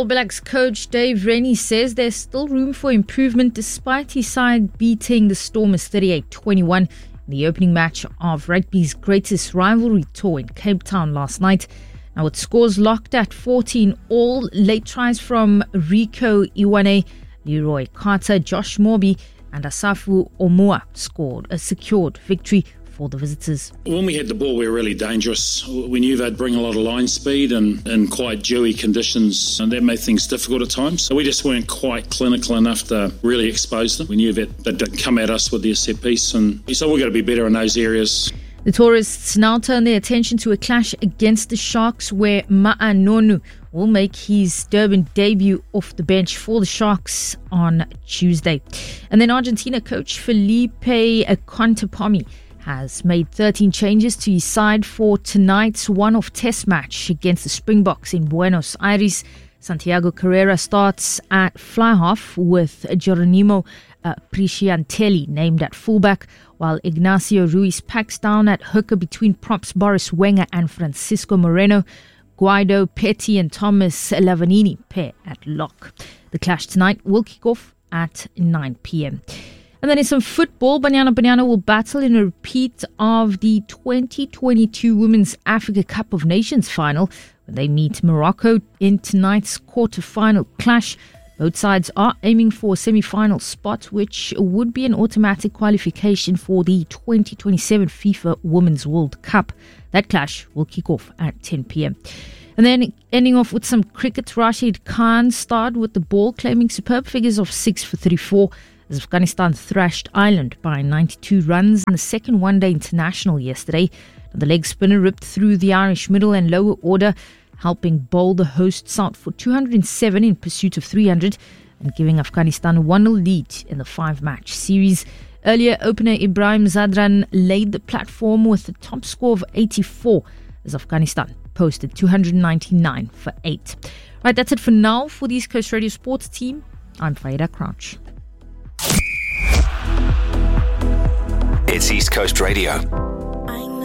All Blacks coach Dave Rennie says there's still room for improvement despite his side beating the Stormers 38-21 in the opening match of rugby's greatest rivalry tour in Cape Town last night. Now with scores locked at 14 all, late tries from Rico Iwane, Leroy Carter, Josh Morby and Asafu Omua secured victory for the visitors. When we had the ball, we were really dangerous. We knew they'd bring a lot of line speed and quite dewy conditions, and that made things difficult at times. So we just weren't quite clinical enough to really expose them. We knew that they'd come at us with their set piece, and so we've got to be better in those areas. The tourists now turn their attention to a clash against the Sharks where Ma'anonu will make his Durban debut off the bench for the Sharks on Tuesday. And then Argentina coach Felipe Contepomi has made 13 changes to his side for tonight's one-off test match against the Springboks in Buenos Aires. Santiago Carrera starts at fly-half with Geronimo Prisciantelli named at fullback, while Ignacio Ruiz packs down at hooker between props Boris Wenger and Francisco Moreno. Guido Petty and Thomas Lavanini pair at lock. The clash tonight will kick off at 9 p.m. And then in some football, Banyana will battle in a repeat of the 2022 Women's Africa Cup of Nations final when they meet Morocco in tonight's quarter-final clash. Both sides are aiming for a semi-final spot, which would be an automatic qualification for the 2027 FIFA Women's World Cup. That clash will kick off at 10 p.m. And then ending off with some cricket, Rashid Khan starred with the ball, claiming superb figures of 6 for 34 as Afghanistan thrashed Ireland by 92 runs in the second one-day international yesterday. The leg spinner ripped through the Irish middle and lower order, helping bowl the hosts out for 207 in pursuit of 300 and giving Afghanistan a 1-0 lead in the 5-match series. Earlier, opener Ibrahim Zadran laid the platform with a top score of 84 as Afghanistan posted 299 for 8. Right, that's it for now for the East Coast Radio Sports team. I'm Faida Crouch. It's East Coast Radio.